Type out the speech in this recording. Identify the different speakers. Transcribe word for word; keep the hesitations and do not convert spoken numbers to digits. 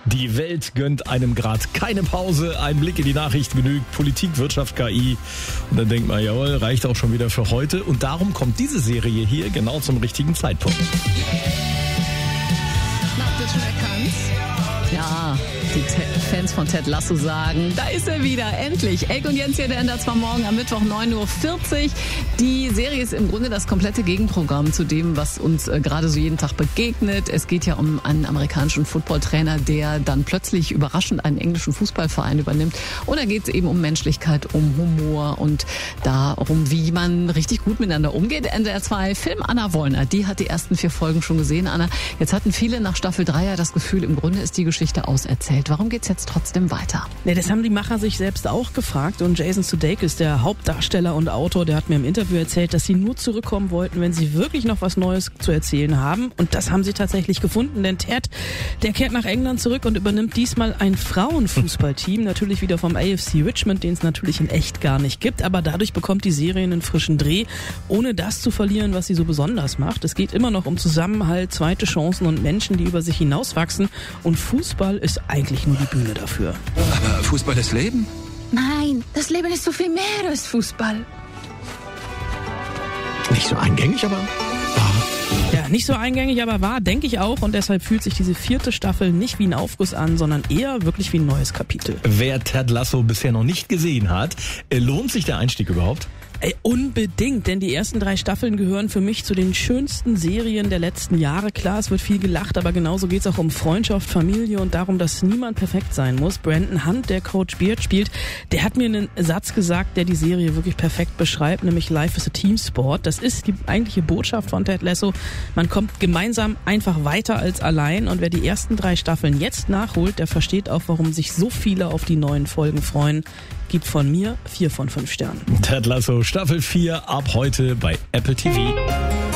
Speaker 1: Die Welt gönnt einem gerade keine Pause. Ein Blick in die Nachricht genügt. Politik, Wirtschaft, K I. Und dann denkt man, jawohl, reicht auch schon wieder für heute. Und darum kommt diese Serie hier genau zum richtigen Zeitpunkt.
Speaker 2: Habt ihr schon erkannt? Ja, die Te- Fans von Ted Lasso sagen, da ist er wieder, endlich. Elke und Jens hier, der ändert zwar morgen am Mittwoch neun Uhr vierzig. Die Serie ist im Grunde das komplette Gegenprogramm zu dem, was uns äh, gerade so jeden Tag begegnet. Es geht ja um einen amerikanischen Footballtrainer, der dann plötzlich überraschend einen englischen Fußballverein übernimmt. Und da geht es eben um Menschlichkeit, um Humor und darum, wie man richtig gut miteinander umgeht. N D R zwei Film Anna Wollner, die hat die ersten vier Folgen schon gesehen. Anna, jetzt hatten viele nach Staffel drei ja das Gefühl, im Grunde ist die Geschichte auserzählt. Warum geht's jetzt trotzdem weiter?
Speaker 3: Ja, das haben die Macher sich selbst auch gefragt und Jason Sudeikis, der Hauptdarsteller und Autor, der hat mir im Interview erzählt, dass sie nur zurückkommen wollten, wenn sie wirklich noch was Neues zu erzählen haben, und das haben sie tatsächlich gefunden, denn Ted, der kehrt nach England zurück und übernimmt diesmal ein Frauenfußballteam, natürlich wieder vom A F C Richmond, den es natürlich in echt gar nicht gibt, aber dadurch bekommt die Serie einen frischen Dreh, ohne das zu verlieren, was sie so besonders macht. Es geht immer noch um Zusammenhalt, zweite Chancen und Menschen, die über sich hinauswachsen, und Fußball ist eigentlich nur die Bühne dafür.
Speaker 4: Aber Fußball ist Leben?
Speaker 5: Nein, das Leben ist so viel mehr als Fußball.
Speaker 1: Nicht so eingängig, aber wahr.
Speaker 3: Ja, nicht so eingängig, aber wahr, denke ich auch, und deshalb fühlt sich diese vierte Staffel nicht wie ein Aufguss an, sondern eher wirklich wie ein neues Kapitel.
Speaker 1: Wer Ted Lasso bisher noch nicht gesehen hat, lohnt sich der Einstieg überhaupt?
Speaker 3: Ey, unbedingt, denn die ersten drei Staffeln gehören für mich zu den schönsten Serien der letzten Jahre. Klar, es wird viel gelacht, aber genauso geht's auch um Freundschaft, Familie und darum, dass niemand perfekt sein muss. Brandon Hunt, der Coach Beard spielt, der hat mir einen Satz gesagt, der die Serie wirklich perfekt beschreibt, nämlich Life is a Teamsport. Das ist die eigentliche Botschaft von Ted Lasso. Man kommt gemeinsam einfach weiter als allein, und wer die ersten drei Staffeln jetzt nachholt, der versteht auch, warum sich so viele auf die neuen Folgen freuen. Gibt von mir vier von fünf Sternen.
Speaker 1: Ted Lasso Staffel vier ab heute bei Apple T V.